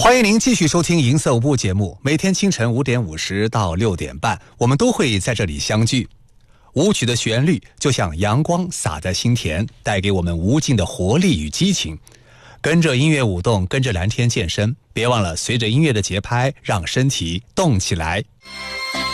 欢迎您继续收听银色舞步节目，每天清晨5点50到6点半，我们都会在这里相聚。舞曲的旋律就像阳光洒在心田，带给我们无尽的活力与激情。跟着音乐舞动，跟着蓝天健身，别忘了随着音乐的节拍，让身体动起来。